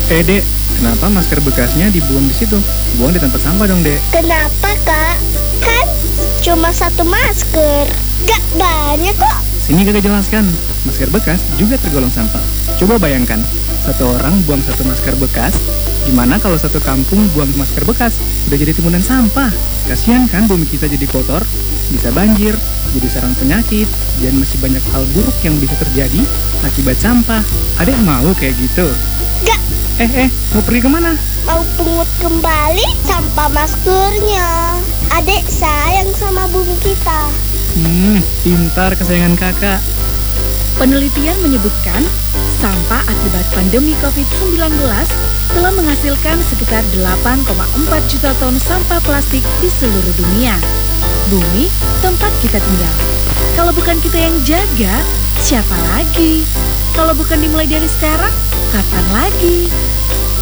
Dek, kenapa masker bekasnya dibuang di situ? Buang di tempat sampah dong, Dek. Kenapa, Kak? Kan cuma satu masker. Gak banyak kok. Sini kakak jelaskan, masker bekas juga tergolong sampah. Coba bayangkan, satu orang buang satu masker bekas, gimana kalau satu kampung buang masker bekas? Udah jadi timbunan sampah. Kasihan kan bumi kita jadi kotor, bisa banjir, jadi sarang penyakit, dan masih banyak hal buruk yang bisa terjadi akibat sampah. Adek mau kayak gitu? Gak Mau pergi kemana? mau pungut kembali sampah maskernya. Adek sayang sama bumi kita. Pintar kesayangan kakak. Penelitian menyebutkan sampah akibat pandemi COVID-19 telah menghasilkan sekitar 8,4 juta ton sampah plastik di seluruh dunia. Bumi, tempat kita tinggal. Kalau bukan kita yang jaga, siapa lagi? Kalau bukan dimulai dari sekarang, kapan lagi?